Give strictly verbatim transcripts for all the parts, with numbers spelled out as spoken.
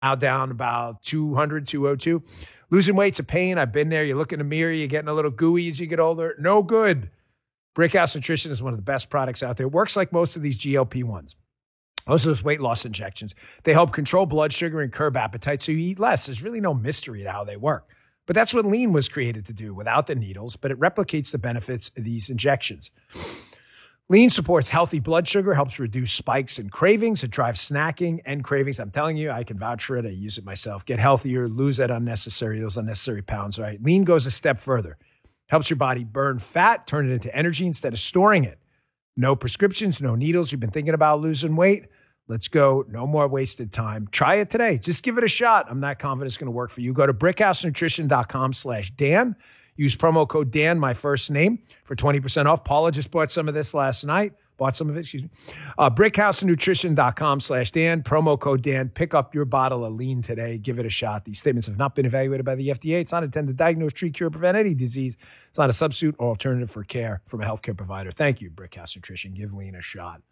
now down about two hundred, two oh two. Losing weight's a pain. I've been there. You look in the mirror, you're getting a little gooey as you get older. No good. Brickhouse Nutrition is one of the best products out there. It works like most of these G L P ones. Most of those weight loss injections. They help control blood sugar and curb appetite so you eat less. There's really no mystery to how they work. But that's what Lean was created to do without the needles, but it replicates the benefits of these injections. Lean supports healthy blood sugar, helps reduce spikes and cravings. It drives snacking and cravings. I'm telling you, I can vouch for it. I use it myself. Get healthier, lose that unnecessary, those unnecessary pounds, right? Lean goes a step further. Helps your body burn fat, turn it into energy instead of storing it. No prescriptions, no needles. You've been thinking about losing weight? Let's go. No more wasted time. Try it today. Just give it a shot. I'm not confident it's going to work for you. Go to brickhousenutrition.com slash Dan. Use promo code Dan, my first name, for twenty percent off. Paula just bought some of this last night. Bought some of it, excuse me. Uh, brickhousenutrition.com slash Dan. Promo code Dan. Pick up your bottle of Lean today. Give it a shot. These statements have not been evaluated by the F D A. It's not intended to diagnose, treat, cure, prevent any disease. It's not a substitute or alternative for care from a healthcare provider. Thank you, Brickhouse Nutrition. Give Lean a shot.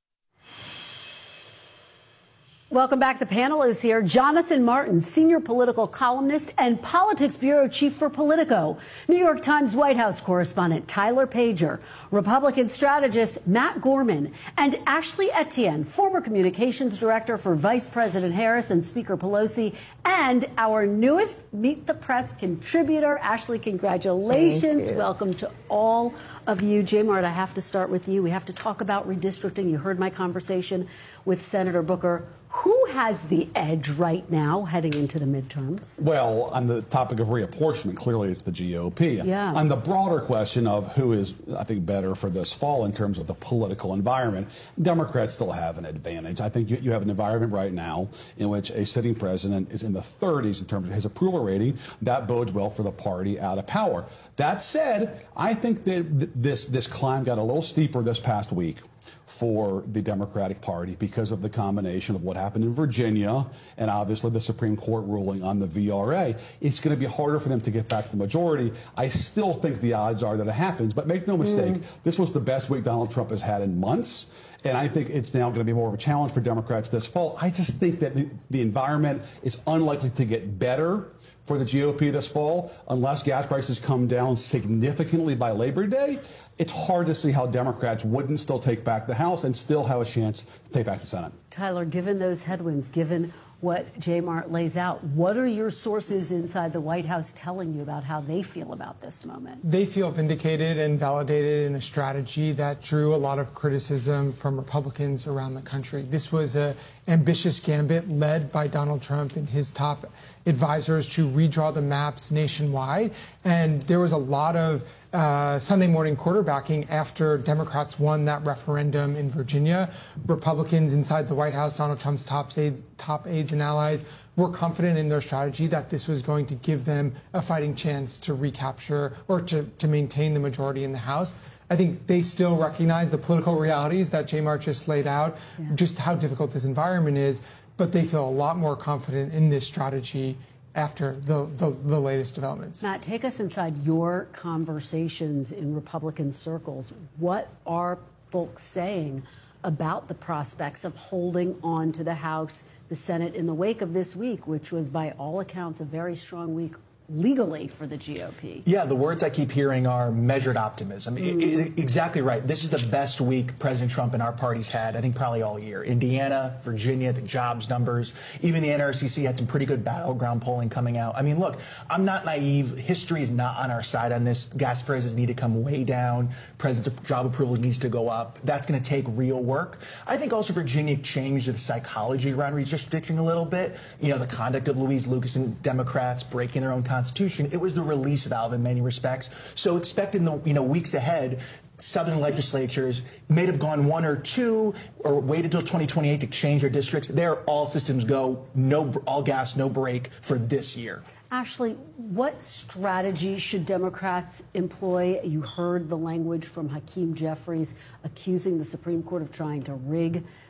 Welcome back. The panel is here. Jonathan Martin, senior political columnist and politics bureau chief for Politico. New York Times White House correspondent Tyler Pager. Republican strategist Matt Gorman. And Ashley Etienne, former communications director for Vice President Harris and Speaker Pelosi. And our newest Meet the Press contributor. Ashley, congratulations. Welcome to all of you. J. Mart, I have to start with you. We have to talk about redistricting. You heard my conversation with Senator Booker. Who has the edge right now heading into the midterms? Well, on the topic of reapportionment, clearly it's the G O P. Yeah. On the broader question of who is, I think, better for this fall in terms of the political environment, Democrats still have an advantage. I think you, you have an environment right now in which a sitting president is in the thirties in terms of his approval rating. That bodes well for the party out of power. That said, I think that this, this climb got a little steeper this past week for the Democratic Party because of the combination of what happened in Virginia and obviously the Supreme Court ruling on the V R A. It's going to be harder for them to get back the majority. I still think the odds are that it happens, but make no mistake, mm. this was the best week Donald Trump has had in months. And I think it's now going to be more of a challenge for Democrats this fall. I just think that the, the environment is unlikely to get better for the G O P this fall unless gas prices come down significantly by Labor Day. It's hard to see how Democrats wouldn't still take back the House and still have a chance to take back the Senate. Tyler, given those headwinds, given what J. Mart lays out, what are your sources inside the White House telling you about how they feel about this moment? They feel vindicated and validated in a strategy that drew a lot of criticism from Republicans around the country. This was an ambitious gambit led by Donald Trump and his top advisors to redraw the maps nationwide. And there was a lot of Uh, Sunday morning quarterbacking after Democrats won that referendum in Virginia. Republicans inside the White House, Donald Trump's top aides, top aides and allies, were confident in their strategy that this was going to give them a fighting chance to recapture or to, to maintain the majority in the House. I think they still recognize the political realities that J. Mart just laid out, yeah. just how difficult this environment is, but they feel a lot more confident in this strategy after the, the, the latest developments. Matt, take us inside your conversations in Republican circles. What are folks saying about the prospects of holding on to the House, the Senate in the wake of this week, which was by all accounts a very strong week legally for the G O P? Yeah, the words I keep hearing are measured optimism. Mm. I, I, exactly right. This is the best week President Trump and our party's had, I think, probably all year. Indiana, Virginia, the jobs numbers, even the N R C C had some pretty good battleground polling coming out. I mean, look, I'm not naive. History is not on our side on this. Gas prices need to come way down. President's job approval needs to go up. That's going to take real work. I think also Virginia changed the psychology around redistricting a little bit. You know, the conduct of Louise Lucas and Democrats breaking their own Constitution. It was the release valve in many respects. So expect in the you know weeks ahead, Southern legislatures may have gone one or two or waited until twenty twenty-eight to change their districts. There, all systems go, no, all gas, no brake for this year. Ashley, what strategy should Democrats employ? You heard the language from Hakeem Jeffries accusing the Supreme Court of trying to rig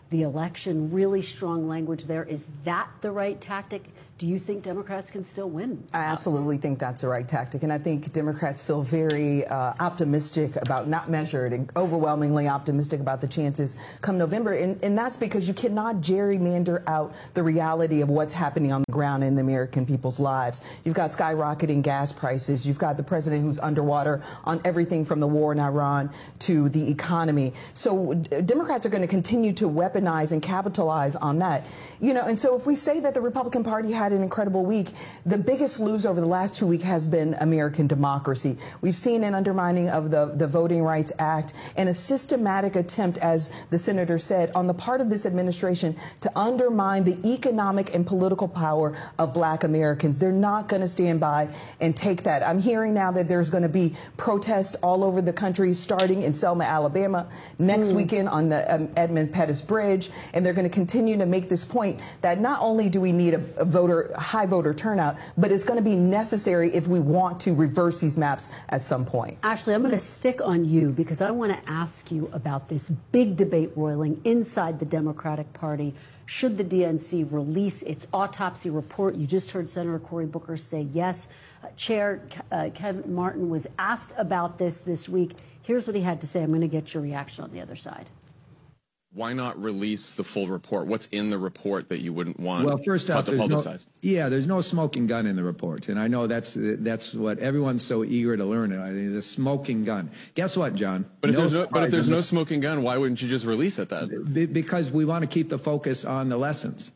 the election. Really strong language there. Is that the right tactic? Do you think Democrats can still win? I absolutely think that's the right tactic. And I think Democrats feel very uh, optimistic about, not measured, and overwhelmingly optimistic about the chances come November. And, and that's because you cannot gerrymander out the reality of what's happening on the ground in the American people's lives. You've got skyrocketing gas prices. You've got the president who's underwater on everything from the war in Iran to the economy. So Democrats are going to continue to weaponize and capitalize on that. You know, and so if we say that the Republican Party had an incredible week, the biggest lose over the last two weeks has been American democracy. We've seen an undermining of the, the Voting Rights Act and a systematic attempt, as the senator said, on the part of this administration to undermine the economic and political power of black Americans. They're not going to stand by and take that. I'm hearing now that there's going to be protests all over the country, starting in Selma, Alabama, next mm. weekend on the um, Edmund Pettus Bridge, and they're going to continue to make this point that not only do we need a, a voter, high voter turnout, but it's going to be necessary if we want to reverse these maps at some point. Ashley, I'm going to stick on you because I want to ask you about this big debate roiling inside the Democratic Party. Should the D N C release its autopsy report? You just heard Senator Cory Booker say yes. Uh, Chair uh, Kevin Martin was asked about this this week. Here's what he had to say. I'm going to get your reaction on the other side. Why not release the full report? What's in the report that you wouldn't want well, first off, to there's publicize? No, yeah, there's no smoking gun in the report, and I know that's that's what everyone's so eager to learn. I mean, the smoking gun. Guess what, John? But if no there's no, but if there's the, no smoking gun, why wouldn't you just release it then? Because we want to keep the focus on the lessons.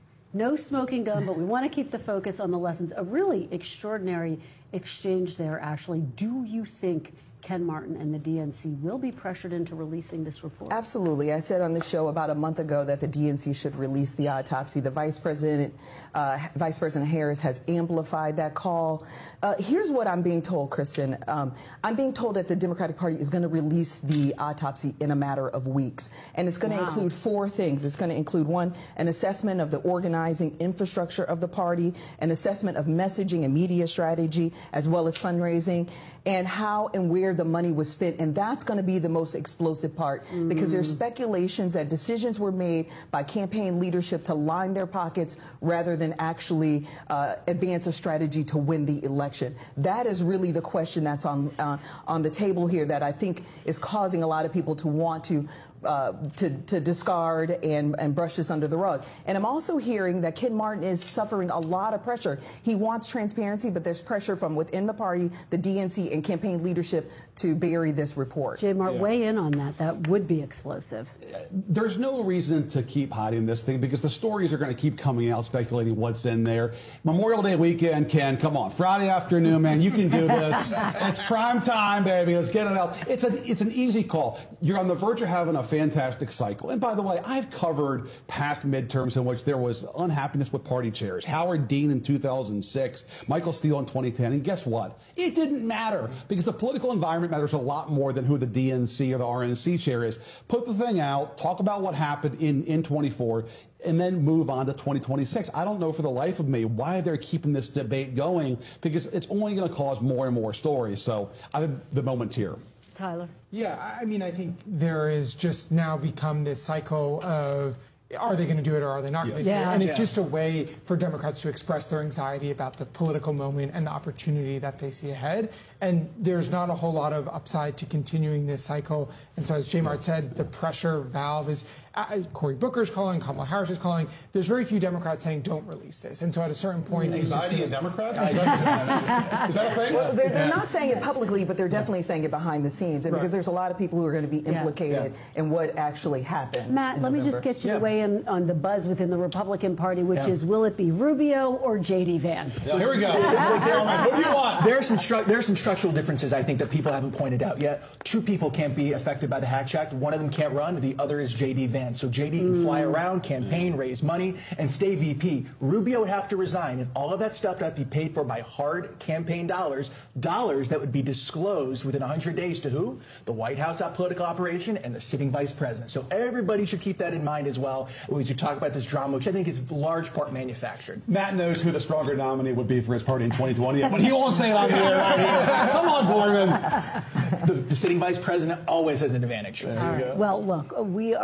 No smoking gun, but we want to keep the focus on the lessons. A really extraordinary exchange there, Ashley. Do you think Ken Martin and the D N C will be pressured into releasing this report? Absolutely. I said on the show about a month ago that the D N C should release the autopsy. The Vice President, uh, Vice President Harris has amplified that call. Uh, here's what I'm being told, Kristen. Um, I'm being told that the Democratic Party is going to release the autopsy in a matter of weeks. And it's going to wow. include four things. It's going to include, one, an assessment of the organizing infrastructure of the party, an assessment of messaging and media strategy, as well as fundraising, and how and where the money was spent. And that's going to be the most explosive part, mm. because there's speculations that decisions were made by campaign leadership to line their pockets rather than actually uh, advance a strategy to win the election. That is really the question that's on, uh, on the table here that I think is causing a lot of people to want to Uh, to, to discard and, and brush this under the rug. And I'm also hearing that Ken Martin is suffering a lot of pressure. He wants transparency, but there's pressure from within the party, the D N C, and campaign leadership to bury this report. J. Mart, yeah. weigh in on that. That would be explosive. There's no reason to keep hiding this thing because the stories are going to keep coming out speculating what's in there. Memorial Day weekend, Ken, come on. Friday afternoon, man, you can do this. It's prime time, baby. Let's get it out. It's, a, it's an easy call. You're on the verge of having a fantastic cycle. And by the way, I've covered past midterms in which there was unhappiness with party chairs. Howard Dean in two thousand six, Michael Steele in twenty ten. And guess what? It didn't matter because the political environment matters a lot more than who the D N C or the R N C chair is. Put the thing out, talk about what happened in, in twenty-four, and then move on to twenty twenty-six. I don't know for the life of me why they're keeping this debate going because it's only going to cause more and more stories. So I think the moment's here. Tyler? Yeah, I mean, I think there is just now become this cycle of are they going to do it or are they not yes. going to yeah. do it? And yeah. it's just a way for Democrats to express their anxiety about the political moment and the opportunity that they see ahead. And there's not a whole lot of upside to continuing this cycle. And so as J. Mart said, the pressure valve is, uh, Cory Booker's calling, Kamala Harris is calling. There's very few Democrats saying don't release this. And so at a certain point... Anxiety in Democrats? Is that a thing? Well, they're, they're not saying it publicly, but they're definitely saying it behind the scenes. And right. because there's a lot of people who are going to be implicated yeah. in what actually happened. Matt, let November. me just get you yeah. to weigh in on the buzz within the Republican Party, which yeah. is, will it be Rubio or J D Vance? Yeah, here we go. What do you want? There's some, stru there's some structural differences, I think, that people haven't pointed out yet. Two people can't be affected by the Hatch Act. One of them can't run. The other is J D Vance. So J D can mm. fly around, campaign, raise money, and stay V P. Rubio would have to resign, and all of that stuff would have to be paid for by hard campaign dollars, dollars that would be disclosed within one hundred days to who? The White House political operation and the sitting vice president. So everybody should keep that in mind as well when we talk about this drama, which I think is large part manufactured. Matt knows who the stronger nominee would be for his party in twenty twenty, but he won't say it on the air right here. Come on, Borman. The, the sitting vice president always has an advantage. All right. Well, look, we are going to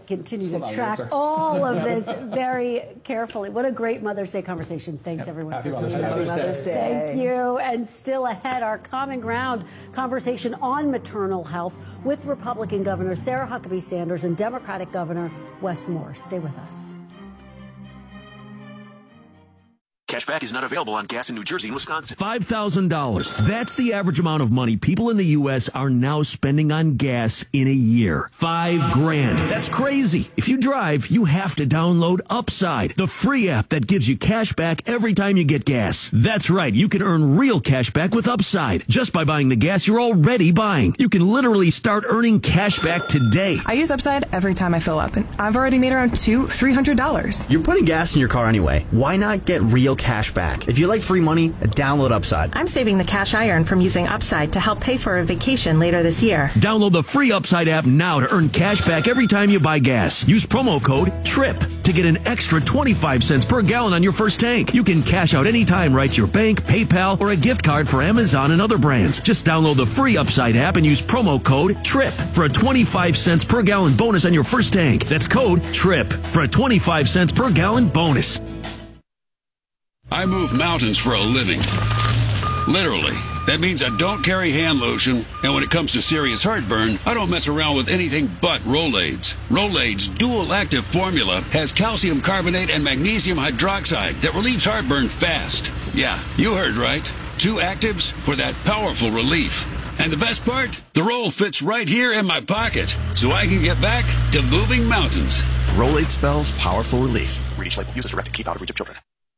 continue Still to not track an answer. all of this very carefully. What a great Mother's Day conversation. Thanks, everyone. Happy for Mother's being Day. here. Happy Mother's Day. Thank you. And still ahead, our Common Ground conversation on maternal health with Republican Governor Sarah Huckabee Sanders and Democratic Governor Wes Moore. Stay with us. Cashback is not available on gas in New Jersey and Wisconsin. five thousand dollars. That's the average amount of money people in the U S are now spending on gas in a year. Five grand. That's crazy. If you drive, you have to download Upside, the free app that gives you cash back every time you get gas. That's right. You can earn real cash back with Upside just by buying the gas you're already buying. You can literally start earning cash back today. I use Upside every time I fill up, and I've already made around two, three hundred dollars. You're putting gas in your car anyway. Why not get real cash back? If you like free money, download Upside. I'm saving the cash I earn from using Upside to help pay for a vacation later this year. Download the free Upside app now to earn cash back every time you buy gas. Use promo code TRIP to get an extra twenty-five cents per gallon on your first tank. You can cash out anytime right to your bank, PayPal, or a gift card for Amazon and other brands. Just download the free Upside app and use promo code TRIP for a twenty-five cents per gallon bonus on your first tank. That's code TRIP for a twenty-five cents per gallon bonus. I move mountains for a living. Literally. That means I don't carry hand lotion, and when it comes to serious heartburn, I don't mess around with anything but Rolaids. Rolaids' dual-active formula has calcium carbonate and magnesium hydroxide that relieves heartburn fast. Yeah, you heard right. Two actives for that powerful relief. And the best part? The roll fits right here in my pocket, so I can get back to moving mountains. Rolaids spells powerful relief. Read each label. Use as directed. Keep out of reach of children.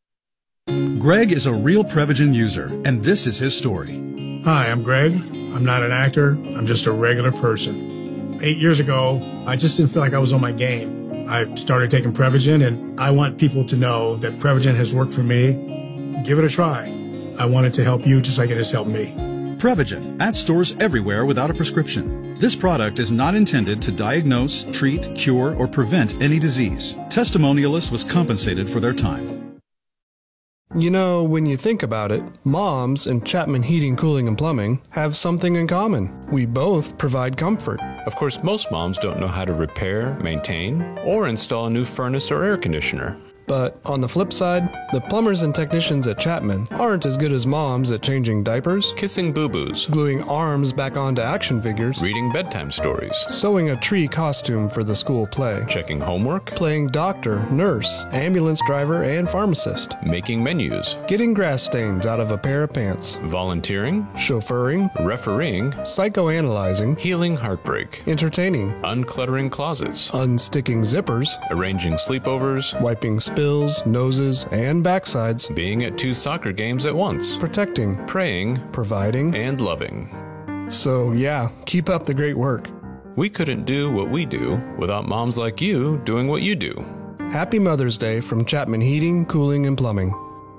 Greg is a real Prevagen user, and this is his story. Hi, I'm Greg. I'm not an actor. I'm just a regular person. Eight years ago, I just didn't feel like I was on my game. I started taking Prevagen, and I want people to know that Prevagen has worked for me. Give it a try. I want it to help you just like it has helped me. Prevagen, at stores everywhere without a prescription. This product is not intended to diagnose, treat, cure, or prevent any disease. Testimonialist was compensated for their time. You know, when you think about it, moms and Chapman Heating, Cooling, and Plumbing have something in common. We both provide comfort. Of course, most moms don't know how to repair, maintain, or install a new furnace or air conditioner. But on the flip side, the plumbers and technicians at Chapman aren't as good as moms at changing diapers, kissing boo-boos, gluing arms back onto action figures, reading bedtime stories, sewing a tree costume for the school play, checking homework, playing doctor, nurse, ambulance driver, and pharmacist, making menus, getting grass stains out of a pair of pants, volunteering, chauffeuring, refereeing, psychoanalyzing, healing heartbreak, entertaining, uncluttering closets, unsticking zippers, arranging sleepovers, wiping spills, noses, and backsides, being at two soccer games at once, protecting, praying, providing, and loving. So yeah, keep up the great work. We couldn't do what we do without moms like you doing what you do. Happy Mother's Day from Chapman Heating, Cooling, and Plumbing.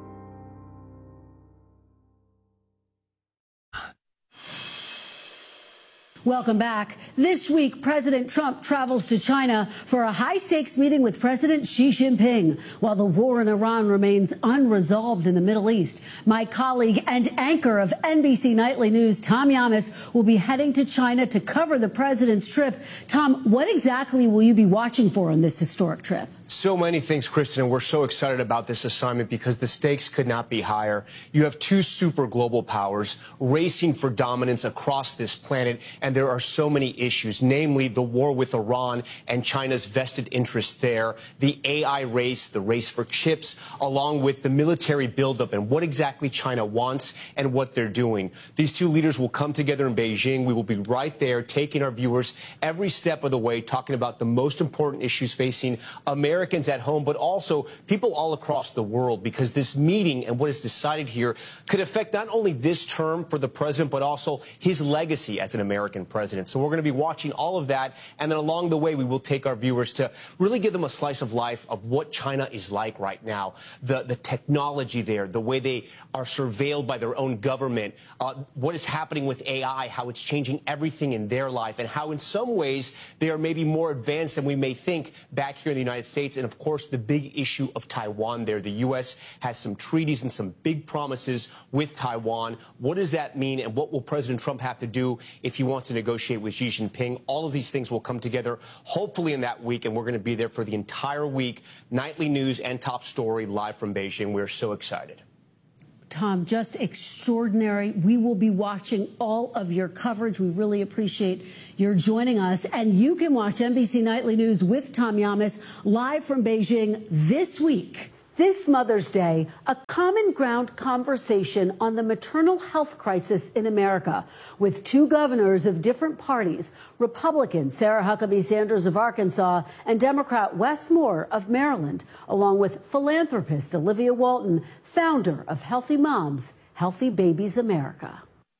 Welcome back. This week, President Trump travels to China for a high-stakes meeting with President Xi Jinping, while the war in Iran remains unresolved in the Middle East. My colleague and anchor of N B C Nightly News, Tom Yamas, will be heading to China to cover the president's trip. Tom, what exactly will you be watching for on this historic trip? So many things, Kristen, and we're so excited about this assignment because the stakes could not be higher. You have two super global powers racing for dominance across this planet, and there are so many issues, namely the war with Iran and China's vested interest there, the A I race, the race for chips, along with the military buildup and what exactly China wants and what they're doing. These two leaders will come together in Beijing. We will be right there taking our viewers every step of the way, talking about the most important issues facing America. Americans at home, but also people all across the world, because this meeting and what is decided here could affect not only this term for the president, but also his legacy as an American president. So we're going to be watching all of that. And then along the way, we will take our viewers to really give them a slice of life of what China is like right now, the, the technology there, the way they are surveilled by their own government, uh, what is happening with A I, how it's changing everything in their life, and how in some ways they are maybe more advanced than we may think back here in the United States. States and, of course, the big issue of Taiwan there. The U S has some treaties and some big promises with Taiwan. What does that mean, and what will President Trump have to do if he wants to negotiate with Xi Jinping? All of these things will come together, hopefully, in that week, and we're going to be there for the entire week. Nightly news and Top Story live from Beijing. We're so excited. Tom, just extraordinary. We will be watching all of your coverage. We really appreciate your joining us. And you can watch N B C Nightly News with Tom Llamas live from Beijing this week. This Mother's Day, a common ground conversation on the maternal health crisis in America with two governors of different parties, Republican Sarah Huckabee Sanders of Arkansas and Democrat Wes Moore of Maryland, along with philanthropist Olivia Walton, founder of Healthy Moms, Healthy Babies America.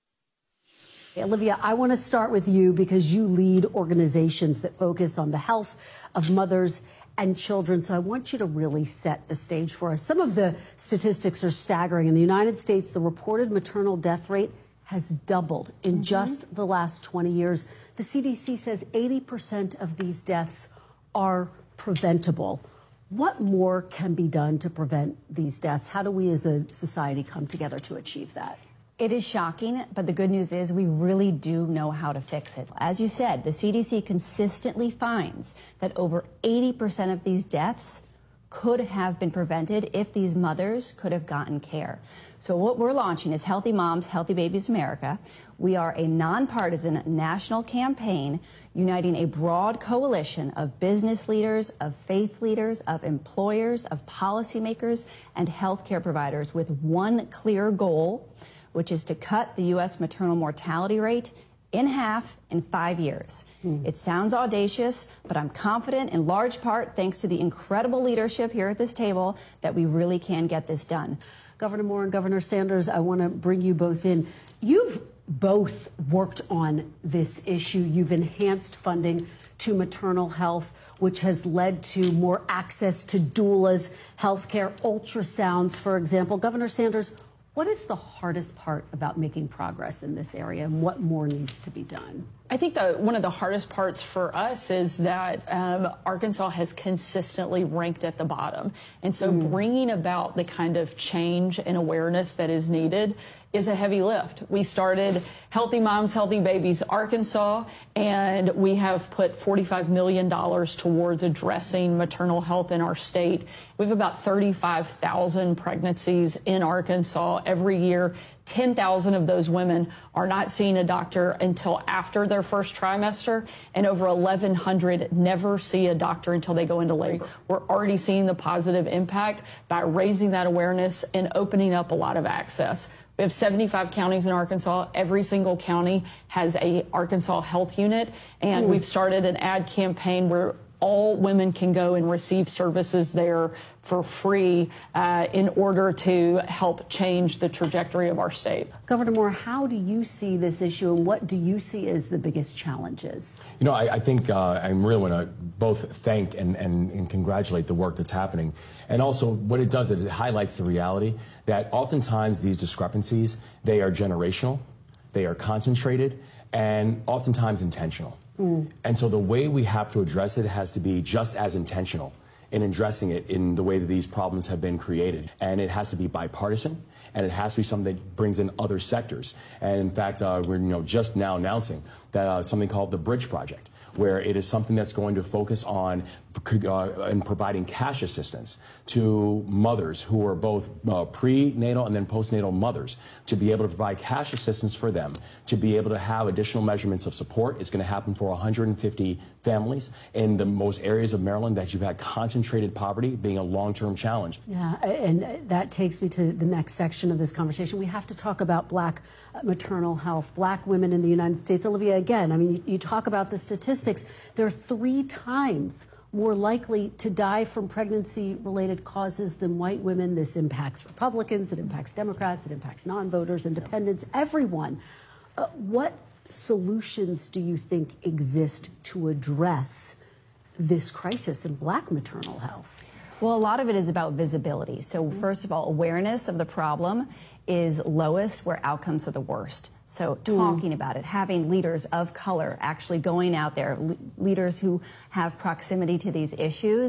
Olivia, I want to start with you because you lead organizations that focus on the health of mothers and children. So I want you to really set the stage for us. Some of the statistics are staggering. In the United States, the reported maternal death rate has doubled in mm-hmm. just the last twenty years. The C D C says eighty percent of these deaths are preventable. What more can be done to prevent these deaths? How do we as a society come together to achieve that? It is shocking, but the good news is we really do know how to fix it. As you said, the C D C consistently finds that over eighty percent of these deaths could have been prevented if these mothers could have gotten care. So what we're launching is Healthy Moms, Healthy Babies America. We are a nonpartisan national campaign uniting a broad coalition of business leaders, of faith leaders, of employers, of policymakers, and healthcare providers with one clear goal, which is to cut the U S maternal mortality rate in half in five years. Mm. It sounds audacious, but I'm confident, in large part thanks to the incredible leadership here at this table, that we really can get this done. Governor Moore and Governor Sanders, I want to bring you both in. You've both worked on this issue. You've enhanced funding to maternal health, which has led to more access to doulas, healthcare, ultrasounds, for example. Governor Sanders, what is the hardest part about making progress in this area, and what more needs to be done? I think that one of the hardest parts for us is that um, Arkansas has consistently ranked at the bottom. And so mm. bringing about the kind of change and awareness that is needed is a heavy lift. We started Healthy Moms, Healthy Babies Arkansas, and we have put forty-five million dollars towards addressing maternal health in our state. We have about thirty-five thousand pregnancies in Arkansas every year. ten thousand of those women are not seeing a doctor until after their first trimester, and over eleven hundred never see a doctor until they go into labor. We're already seeing the positive impact by raising that awareness and opening up a lot of access. We have seventy-five counties in Arkansas. Every single county has a Arkansas health unit, and mm. we've started an ad campaign where all women can go and receive services there for free uh, in order to help change the trajectory of our state. Governor Moore, how do you see this issue, and what do you see as the biggest challenges? You know, I, I think uh, I really want to both thank and, and, and congratulate the work that's happening. And also what it does is it highlights the reality that oftentimes these discrepancies, they are generational, they are concentrated, and oftentimes intentional. Mm. And so the way we have to address it has to be just as intentional in addressing it in the way that these problems have been created. And it has to be bipartisan, and it has to be something that brings in other sectors. And in fact, uh, we're you know, just now announcing that uh, something called the Bridge Project, where it is something that's going to focus on uh, and providing cash assistance to mothers who are both uh, prenatal and then postnatal mothers, to be able to provide cash assistance for them, to be able to have additional measurements of support. It's going to happen for one hundred fifty families in the most areas of Maryland that you've had concentrated poverty being a long-term challenge. Yeah, and that takes me to the next section of this conversation. We have to talk about black maternal health, black women in the United States. Olivia, again, I mean, you, you talk about the statistics. They're three times more likely to die from pregnancy-related causes than white women. This impacts Republicans, it impacts Democrats, it impacts non-voters, independents, everyone. Uh, what solutions do you think exist to address this crisis in black maternal health? Well, a lot of it is about visibility. So first of all, awareness of the problem is lowest where outcomes are the worst. So talking mm. about it, having leaders of color actually going out there, le leaders who have proximity to these issues,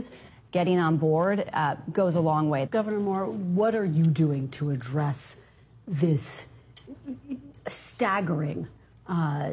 getting on board uh, goes a long way. Governor Moore, what are you doing to address this staggering uh,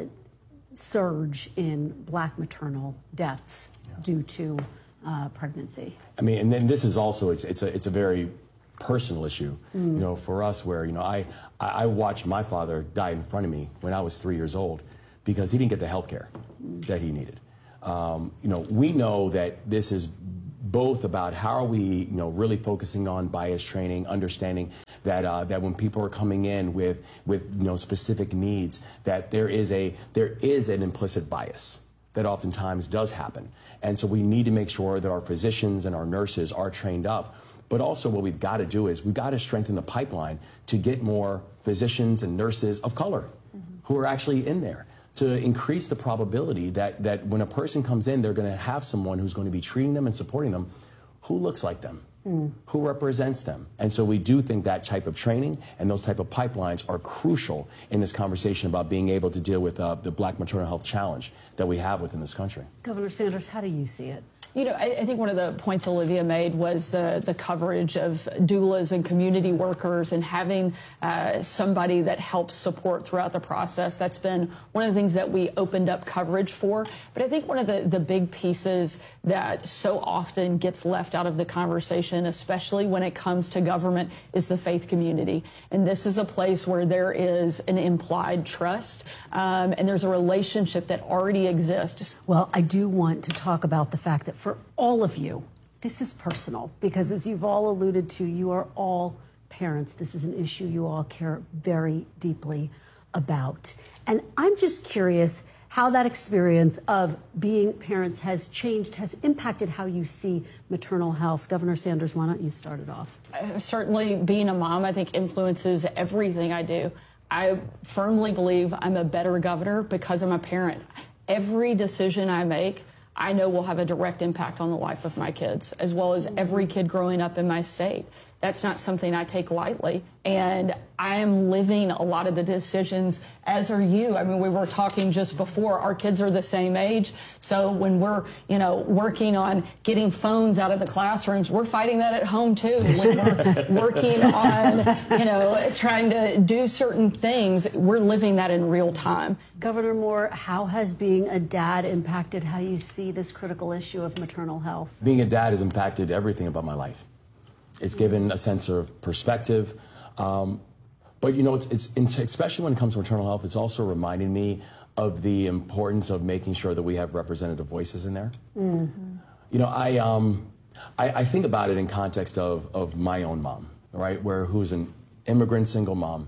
surge in black maternal deaths yeah. due to uh, pregnancy? I mean, and then this is also, it's, it's, a, it's a very personal issue, mm. you know, for us where, you know, I, I watched my father die in front of me when I was three years old because he didn't get the health care mm. that he needed. Um, you know, we know that this is both about how are we, you know, really focusing on bias training, understanding that uh, that when people are coming in with with you know specific needs, that there is a there is an implicit bias that oftentimes does happen, and so we need to make sure that our physicians and our nurses are trained up. But also, what we've got to do is we've got to strengthen the pipeline to get more physicians and nurses of color mm-hmm. who are actually in there, to increase the probability that, that when a person comes in, they're going to have someone who's going to be treating them and supporting them who looks like them, mm. who represents them. And so we do think that type of training and those type of pipelines are crucial in this conversation about being able to deal with uh, the black maternal health challenge that we have within this country. Governor Sanders, how do you see it? You know, I, I think one of the points Olivia made was the, the coverage of doulas and community workers and having uh, somebody that helps support throughout the process. That's been one of the things that we opened up coverage for. But I think one of the, the big pieces that so often gets left out of the conversation, especially when it comes to government, is the faith community. And this is a place where there is an implied trust um, and there's a relationship that already exists. Well, I do want to talk about the fact that for all of you, this is personal because, as you've all alluded to, you are all parents. This is an issue you all care very deeply about. And I'm just curious how that experience of being parents has changed, has impacted how you see maternal health. Governor Sanders, why don't you start it off? Uh, certainly being a mom, I think, influences everything I do. I firmly believe I'm a better governor because I'm a parent. Every decision I make, I know will have a direct impact on the life of my kids, as well as every kid growing up in my state. That's not something I take lightly. And I am living a lot of the decisions, as are you. I mean, we were talking just before, our kids are the same age. So when we're, you know, working on getting phones out of the classrooms, we're fighting that at home too. When we're working on, you know, trying to do certain things, we're living that in real time. Governor Moore, how has being a dad impacted how you see this critical issue of maternal health? Being a dad has impacted everything about my life. It's given a sense of perspective. Um, but, you know, it's, it's, especially when it comes to maternal health, it's also reminding me of the importance of making sure that we have representative voices in there. Mm-hmm. You know, I, um, I, I think about it in context of, of my own mom, right, where who's an immigrant single mom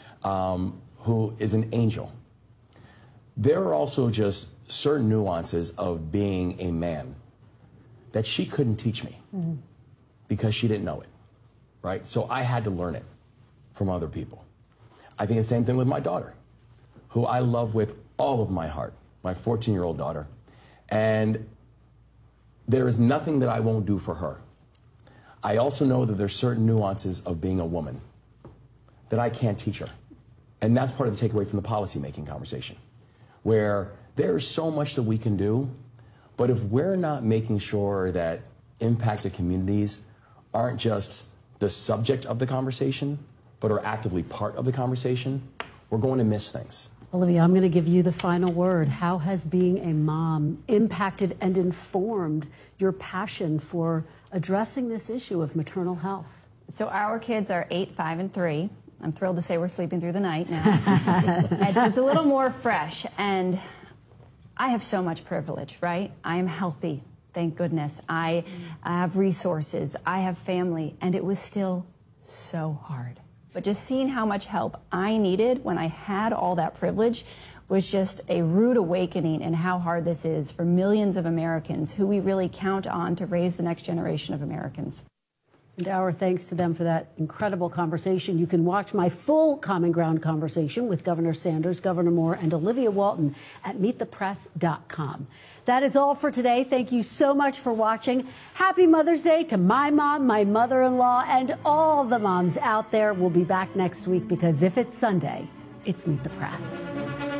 um, who is an angel. There are also just certain nuances of being a man that she couldn't teach me. Mm-hmm. Because she didn't know it, right? So I had to learn it from other people. I think the same thing with my daughter, who I love with all of my heart, my fourteen-year-old daughter. And there is nothing that I won't do for her. I also know that there's certain nuances of being a woman that I can't teach her. And that's part of the takeaway from the policymaking conversation, where there's so much that we can do, but if we're not making sure that impacted communities aren't just the subject of the conversation, but are actively part of the conversation, we're going to miss things. Olivia, I'm going to give you the final word. How has being a mom impacted and informed your passion for addressing this issue of maternal health? So our kids are eight, five, and three. I'm thrilled to say we're sleeping through the night now. It's a little more fresh, and I have so much privilege, right? I am healthy. Thank goodness. I, I have resources, I have family, and it was still so hard. But just seeing how much help I needed when I had all that privilege was just a rude awakening in how hard this is for millions of Americans who we really count on to raise the next generation of Americans. And our thanks to them for that incredible conversation. You can watch my full Common Ground conversation with Governor Sanders, Governor Moore, and Olivia Walton at meet the press dot com. That is all for today. Thank you so much for watching. Happy Mother's Day to my mom, my mother-in-law, and all the moms out there. We'll be back next week because if it's Sunday, it's Meet the Press.